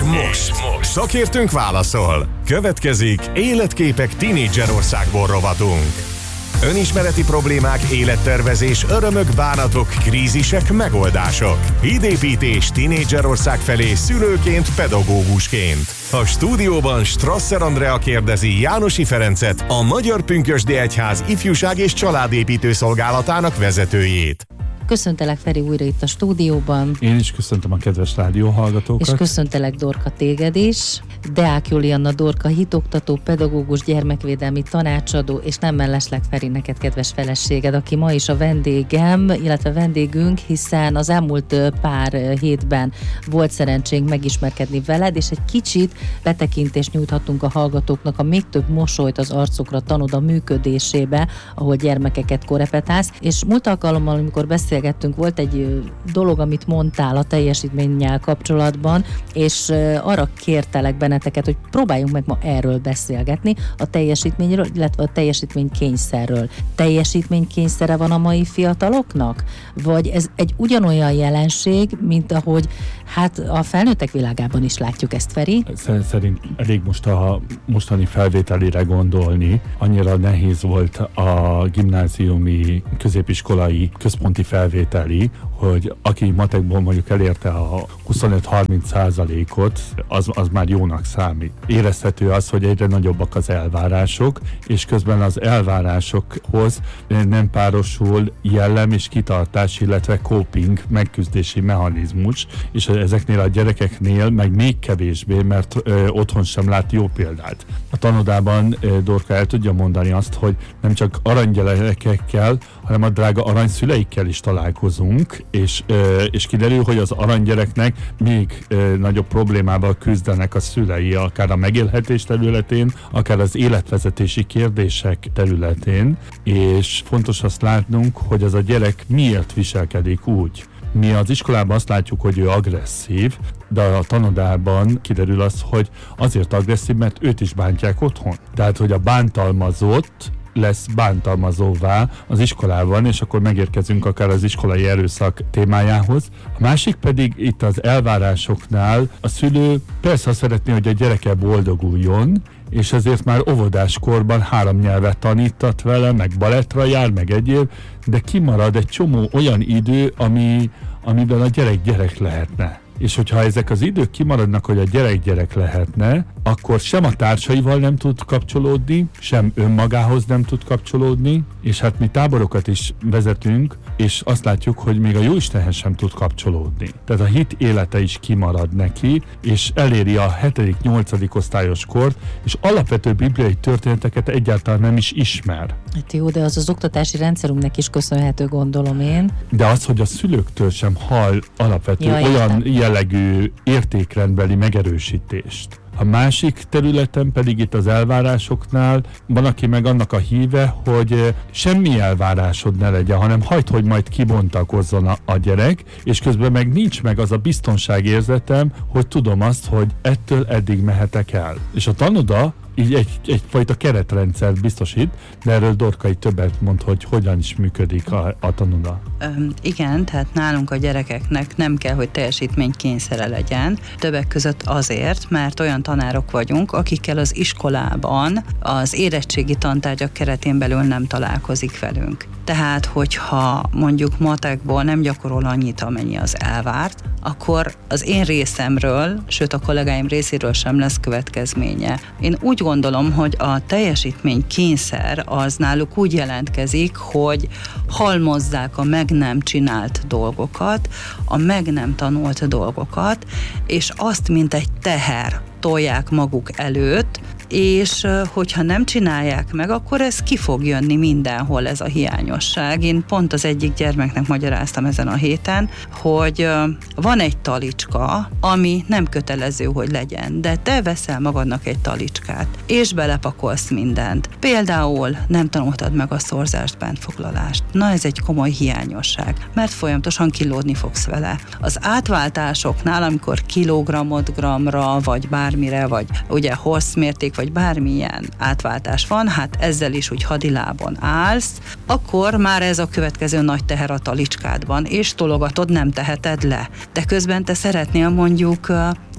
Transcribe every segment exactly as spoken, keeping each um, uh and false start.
most. most. Szakértőnk válaszol. Következik Életképek Tínédzserországból rovatunk. Önismereti problémák, élettervezés, örömök, bánatok, krízisek, megoldások. Hídépítés Tínédzserország felé szülőként, pedagógusként. A stúdióban Strasser Andrea kérdezi Jánosi Ferencet, a Magyar Pünkösdi Egyház ifjúság és családépítő szolgálatának vezetőjét. Köszöntelek, Feri, újra itt a stúdióban. Én is köszöntöm a kedves rádióhallgatókat. És köszöntelek, Dorka, téged is. Deák Julianna Dorka, hitoktató, pedagógus, gyermekvédelmi tanácsadó, és nem mellesleg Feri, neked kedves feleséged, aki ma is a vendégem, illetve vendégünk, hiszen az elmúlt pár hétben volt szerencsénk megismerkedni veled, és egy kicsit betekintést nyújthatunk a hallgatóknak a még több mosolyt az arcokra tanoda működésébe, ahol gyermekeket korepetálsz, és múlt alkalommal, amikor beszélgettünk, volt egy dolog, amit mondtál a teljesítménnyel kapcsolatban, és arra kértelek benneteket, hogy próbáljunk meg ma erről beszélgetni, a teljesítményről, illetve a teljesítménykényszerről. Teljesítménykényszere van a mai fiataloknak? Vagy ez egy ugyanolyan jelenség, mint ahogy hát a felnőttek világában is látjuk ezt, Feri? Szerint elég most a mostani felvételére gondolni. Annyira nehéz volt a gimnáziumi, középiskolai, központi felvételi, hogy aki matekból mondjuk elérte a huszonöt-harminc százalékot, az, az már jónak számít. Érezhető az, hogy egyre nagyobbak az elvárások, és közben az elvárásokhoz nem párosul jellem és kitartás, illetve coping, megküzdési mechanizmus, és ezeknél a gyerekeknél meg még kevésbé, mert ö, otthon sem lát jó példát. A tanodában ö, Dorka el tudja mondani azt, hogy nem csak aranygyerekekkel, hanem a drága aranyszüleikkel is találkozunk, és, ö, és kiderül, hogy az aranygyereknek még ö, nagyobb problémával küzdenek a szülei, akár a megélhetés területén, akár az életvezetési kérdések területén, és fontos azt látnunk, hogy az a gyerek miért viselkedik úgy. Mi az iskolában azt látjuk, hogy ő agresszív, de a tanodában kiderül az, hogy azért agresszív, mert őt is bántják otthon. Tehát, hogy a bántalmazott lesz bántalmazóvá az iskolában, és akkor megérkezünk akár az iskolai erőszak témájához. A másik pedig itt az elvárásoknál a szülő persze azt szeretné, hogy a gyereke boldoguljon, és ezért már óvodáskorban három nyelvet tanítat vele, meg balettra jár, meg egyéb, de kimarad egy csomó olyan idő, ami, amiben a gyerek gyerek lehetne. És hogyha ezek az idők kimaradnak, hogy a gyerek gyerek lehetne, akkor sem a társaival nem tud kapcsolódni, sem önmagához nem tud kapcsolódni, és hát mi táborokat is vezetünk, és azt látjuk, hogy még a Jóistenhez sem tud kapcsolódni. Tehát a hit élete is kimarad neki, és eléri a hetedik-nyolcadik osztályos kort, és alapvető bibliai történeteket egyáltalán nem is ismer. Hát jó, de az az oktatási rendszerünknek is köszönhető, gondolom én. De az, hogy a szülőktől sem hall alapvető ja, olyan értem. jellegű értékrendbeli megerősítést. A másik területen pedig itt az elvárásoknál van, aki meg annak a híve, hogy semmi elvárásod ne legyen, hanem hagyd, hogy majd kibontakozzon a, a gyerek, és közben meg nincs meg az a biztonságérzetem, hogy tudom azt, hogy ettől eddig mehetek el. És a tanoda így egy, egyfajta keretrendszert biztosít, de erről Dorkai többet mond, hogy hogyan is működik a, a tanoda. Üm, igen, tehát nálunk a gyerekeknek nem kell, hogy teljesítménykényszere legyen. Többek között azért, mert olyan tanárok vagyunk, akikkel az iskolában az érettségi tantárgyak keretén belül nem találkozik velünk. Tehát, hogyha mondjuk matekból nem gyakorol annyit, amennyi az elvárt, akkor az én részemről, sőt a kollégáim részéről sem lesz következménye. Én úgy gondolom, hogy a teljesítmény kényszer az náluk úgy jelentkezik, hogy halmozzák a meg nem csinált dolgokat, a meg nem tanult dolgokat, és azt, mint egy teher tolják maguk előtt, és hogyha nem csinálják meg, akkor ez ki fog jönni mindenhol, ez a hiányosság. Én pont az egyik gyermeknek magyaráztam ezen a héten, hogy van egy talicska, ami nem kötelező, hogy legyen, de te veszel magadnak egy talicskát, és belepakolsz mindent. Például nem tanultad meg a szorzást, bentfoglalást. Na, ez egy komoly hiányosság, mert folyamatosan kilódni fogsz vele. Az átváltásoknál, amikor kilogrammot gramra, vagy bármire, vagy ugye hosszmérték, vagy bármilyen átváltás van, hát ezzel is úgy hadilábon állsz, akkor már ez a következő nagy teher a talicskádban, és tologatod, nem teheted le. De közben te szeretnél mondjuk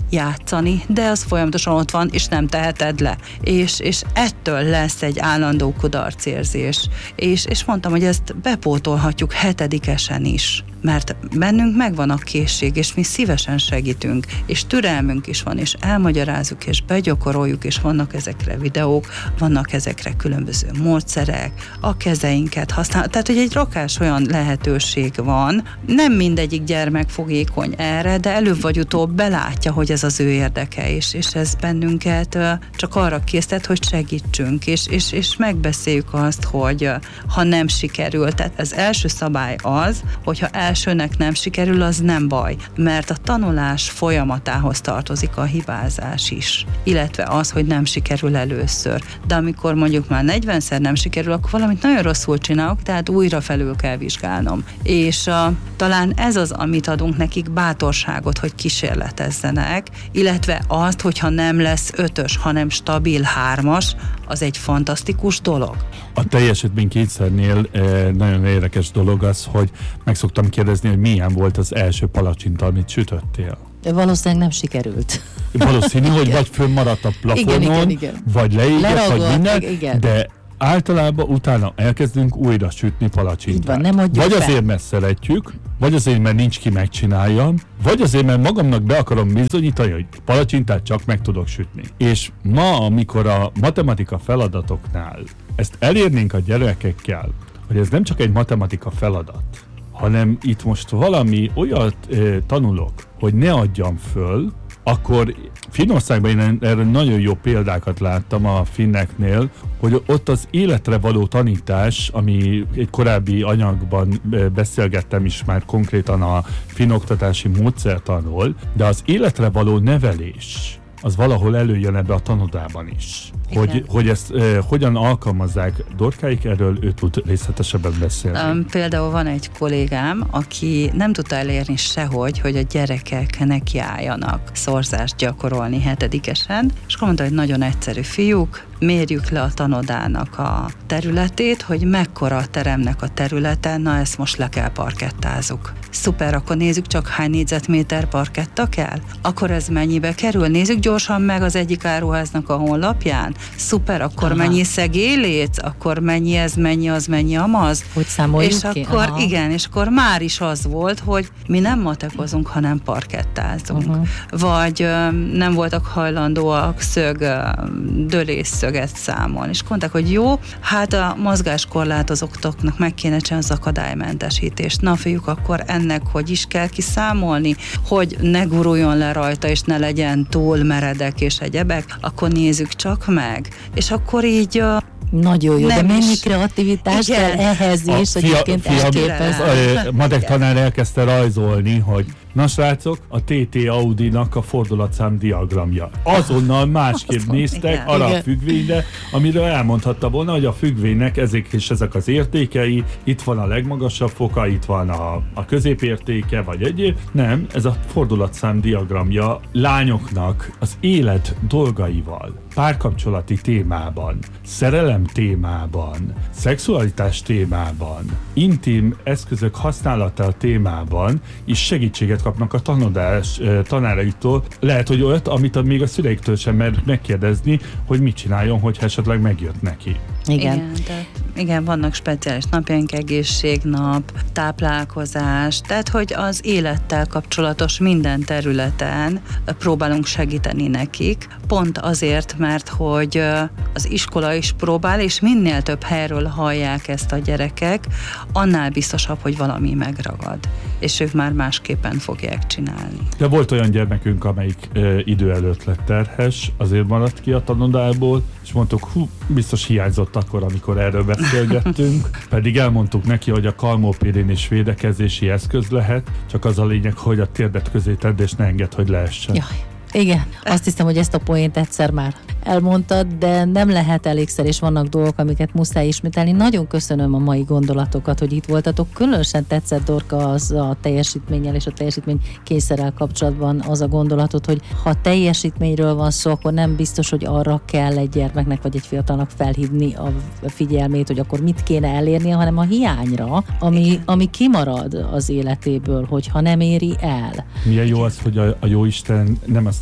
játszani, de az folyamatosan ott van, és nem teheted le. És, és ettől lesz egy állandó kudarcérzés. És, és mondtam, hogy ezt bepótolhatjuk hetedikesen is, mert bennünk megvan a készség, és mi szívesen segítünk, és türelmünk is van, és elmagyarázunk, és begyakoroljuk, és vannak ezekre videók, vannak ezekre különböző módszerek, a kezeinket használjuk, tehát hogy egy rakás olyan lehetőség van, nem mindegyik gyermek fogékony erre, de előbb vagy utóbb belátja, hogy ez az ő érdeke, és, és ez bennünket csak arra késztet, hogy segítsünk, és, és, és megbeszéljük azt, hogy ha nem sikerül, tehát az első szabály az, hogyha elsőnek nem sikerül, az nem baj, mert a tanulás folyamatához tartozik a hibázás is, illetve az, hogy nem sikerül először. De amikor mondjuk már negyvenszer nem sikerül, akkor valamit nagyon rosszul csinálok, tehát újra felül kell vizsgálnom. És uh, talán ez az, amit adunk nekik, bátorságot, hogy kísérletezzenek, illetve azt, hogyha nem lesz ötös, hanem stabil hármas, az egy fantasztikus dolog. A teljesítmény kétszernél eh, nagyon érdekes dolog az, hogy meg szoktam kérdezni, hogy milyen volt az első palacsinta, amit sütöttél. Valószínűleg nem sikerült. Valószínű, hogy vagy fönnmaradt a plafonon, igen, igen, igen. vagy leégett, vagy minden, igen. De általában utána elkezdünk újra sütni palacsintát. Van, nem vagy fel. azért, mert szeretjük, vagy azért, mert nincs ki megcsináljam, vagy azért, mert magamnak be akarom bizonyítani, hogy palacsintát csak meg tudok sütni. És ma, amikor a matematika feladatoknál ezt elérnénk a gyerekekkel, hogy ez nem csak egy matematika feladat, hanem itt most valami olyat e, tanulok, hogy ne adjam föl, akkor Finnországban én erre nagyon jó példákat láttam a finneknél, hogy ott az életre való tanítás, ami egy korábbi anyagban beszélgettem is már konkrétan a finn oktatási módszertanról, de az életre való nevelés az valahol előjön ebbe a tanodában is. Hogy, hogy ezt eh, hogyan alkalmazzák Dorkáik, erről ő tud részletesebben beszélni. Um, például van egy kollégám, aki nem tudta elérni sehogy, hogy a gyerekek nekiálljanak szorzást gyakorolni hetedikesen, és akkor mondta, hogy nagyon egyszerű fiúk, mérjük le a tanodának a területét, hogy mekkora a teremnek a területe, na ezt most le kell parkettázzuk. Szuper, akkor nézzük csak hány négyzetméter parketta kell? Akkor ez mennyibe kerül? Nézzük gyorsan meg az egyik áruháznak a honlapján. Szuper, akkor aha. mennyi szegélyléc? Akkor mennyi ez, mennyi az, mennyi amaz? Hogy számoljuk és ki? akkor aha. igen, és akkor már is az volt, hogy mi nem matekozunk, hanem parkettázunk. Uh-huh. Vagy ö, nem voltak hajlandóak szög, ö, dölésszöget számolni. És mondták, hogy jó, hát a mozgáskorlátozóknak meg kéne csinálni az akadálymentesítést. Na fiúk, akkor ennek hogy is kell kiszámolni, hogy ne guruljon le rajta, és ne legyen túl meredek és egyebek, akkor nézzük csak meg. És akkor így uh, nagyon jó, nem de mennyi is. kreativitás Igen. kell ehhez A is, fia, egyébként elképesztő. Madek tanár elkezdte rajzolni, hogy na srácok, a té té Audi-nak a fordulatszám diagramja. Azonnal másképp néztek igen. arra igen. a függvényre, amiről elmondhatta volna, hogy a függvénynek ezek és ezek az értékei, itt van a legmagasabb foka, itt van a, a középértéke, vagy egyéb. Nem, ez a fordulatszám diagramja lányoknak az élet dolgaival, párkapcsolati témában, szerelem témában, szexualitás témában, intim eszközök használata témában is segítséget kapnak a tanodás tanáraitól. Lehet, hogy olyat, amit még a szüleiktől sem mer megkérdezni, hogy mit csináljon, hogy esetleg megjött neki. Igen. Igen, tehát, igen, vannak speciális napjaink, egészségnap, táplálkozás, tehát hogy az élettel kapcsolatos minden területen próbálunk segíteni nekik, pont azért, mert hogy az iskola is próbál, és minél több helyről hallják ezt a gyerekek, annál biztosabb, hogy valami megragad, és ők már másképpen fogják csinálni. De volt olyan gyermekünk, amelyik ö, idő előtt lett terhes, azért maradt ki a tanodából, és mondtuk, hú, biztos hiányzott akkor, amikor erről beszélgettünk, pedig elmondtuk neki, hogy a kalmópirén is védekezési eszköz lehet, csak az a lényeg, hogy a térdet közé tedd, és ne engedd, hogy leessen. Jaj. Igen, azt hiszem, hogy ezt a poént egyszer már elmondtad, de nem lehet elégszer, és vannak dolgok, amiket muszáj ismételni. Nagyon köszönöm a mai gondolatokat, hogy itt voltatok. Különösen tetszett, Dorka, az a teljesítménnyel és a teljesítmény kényszerrel kapcsolatban az a gondolatot, hogy ha teljesítményről van szó, akkor nem biztos, hogy arra kell egy gyermeknek vagy egy fiatalnak felhívni a figyelmét, hogy akkor mit kéne elérnie, hanem a hiányra, ami, ami kimarad az életéből, hogyha nem éri el. Milyen jó az, hogy a, a Jóisten nem azt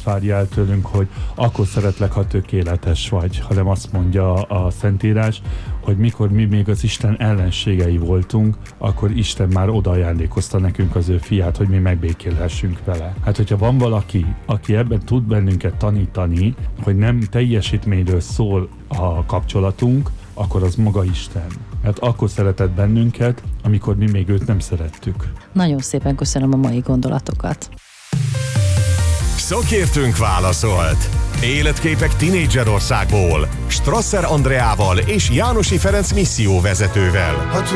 azt várja el tőlünk, hogy akkor szeretlek, ha tökéletes vagy, hanem azt mondja a Szentírás, hogy mikor mi még az Isten ellenségei voltunk, akkor Isten már odaajándékozta nekünk az ő fiát, hogy mi megbékélhessünk vele. Hát, hogyha van valaki, aki ebben tud bennünket tanítani, hogy nem teljesítményről szól a kapcsolatunk, akkor az maga Isten. Mert akkor szeretett bennünket, amikor mi még őt nem szerettük. Nagyon szépen köszönöm a mai gondolatokat. Szakértőnk válaszolt. Életképek Tinédzserországból. Strasser Andreával és Jánosi Ferenc misszióvezetővel.